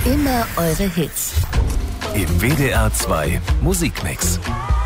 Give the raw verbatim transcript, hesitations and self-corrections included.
Immer eure Hits. Im W D R zwei Musikmix.